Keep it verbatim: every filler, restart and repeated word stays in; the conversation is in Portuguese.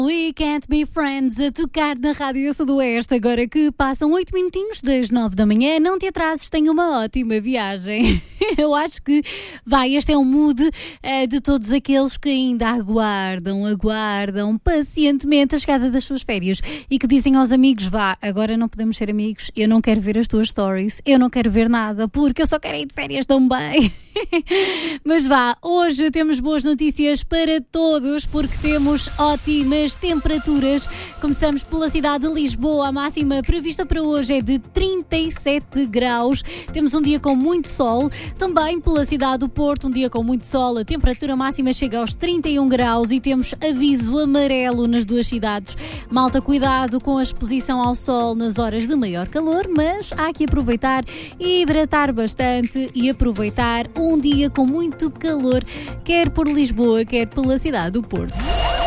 We Can't Be Friends a tocar na Rádio Sudoeste, agora que passam oito minutinhos das nove da manhã. Não te atrases, tenha uma ótima viagem. Eu acho que, vai, este é um mood uh, de todos aqueles que ainda aguardam, aguardam pacientemente a chegada das suas férias e que dizem aos amigos, vá, agora não podemos ser amigos, eu não quero ver as tuas stories, eu não quero ver nada, porque eu só quero ir de férias também. Mas vá, hoje temos boas notícias para todos, porque temos ótimas temperaturas. Começamos pela cidade de Lisboa. A máxima prevista para hoje é de trinta e sete graus. Temos um dia com muito sol. Também pela cidade do Porto, um dia com muito sol. A temperatura máxima chega aos trinta e um graus e temos aviso amarelo nas duas cidades. Malta, cuidado com a exposição ao sol nas horas de maior calor, mas há que aproveitar e hidratar bastante e aproveitar um dia com muito calor, quer por Lisboa, quer pela cidade do Porto.